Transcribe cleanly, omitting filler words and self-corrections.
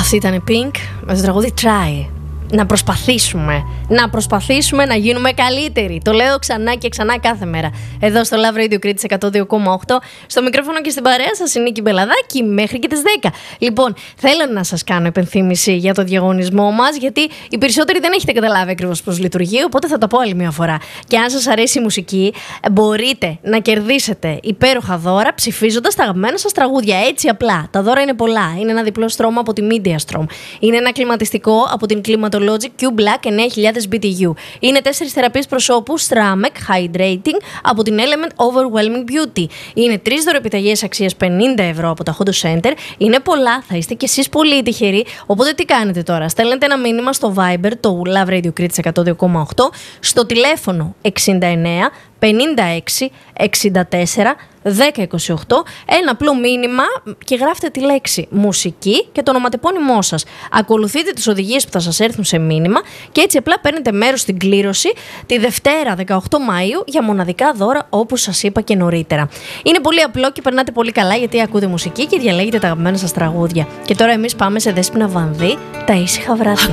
Αυτή ήταν η Pink με το τραγούδι Try. Να προσπαθήσουμε να γίνουμε καλύτεροι. Το λέω ξανά και ξανά κάθε μέρα. Εδώ στο Love Radio Crete 102,8. Στο μικρόφωνο και στην παρέα σας η Νίκη Μπελαδάκη μέχρι και τις 10. Λοιπόν, θέλω να σας κάνω υπενθύμηση για το διαγωνισμό μας, γιατί οι περισσότεροι δεν έχετε καταλάβει ακριβώς πώς λειτουργεί, οπότε θα τα πω άλλη μια φορά. Και αν σας αρέσει η μουσική, μπορείτε να κερδίσετε υπέροχα δώρα ψηφίζοντας τα αγαπημένα σας τραγούδια. Έτσι απλά. Τα δώρα είναι πολλά. Είναι ένα διπλό στρώμα από τη Media Strom. Είναι ένα κλιματιστικό από την Climatologic Q Black 9000 BTU. Είναι 4 θεραπείες προσώπου Stramek Hydrating από την Element Overwhelming Beauty. Είναι 3 δωρεπιταγές αξίας 50 ευρώ από τα Hodo Center. Είναι πολλά, θα είστε κι εσείς πολύ τυχεροί. Οπότε τι κάνετε τώρα? Στέλνετε ένα μήνυμα στο Viber, το Love Radio Crete 102,8, στο τηλέφωνο 69 56 64 1028, ένα απλό μήνυμα και γράφτε τη λέξη μουσική και το ονοματεπώνυμό σας. Ακολουθείτε τις οδηγίες που θα σας έρθουν σε μήνυμα και έτσι απλά παίρνετε μέρος στην κλήρωση τη Δευτέρα 18 Μαΐου για μοναδικά δώρα, όπως σας είπα και νωρίτερα. Είναι πολύ απλό και περνάτε πολύ καλά, γιατί ακούτε μουσική και διαλέγετε τα αγαπημένα σας τραγούδια. Και τώρα εμείς πάμε σε Δέσποινα Βανδύ, τα ήσυχα βράδια.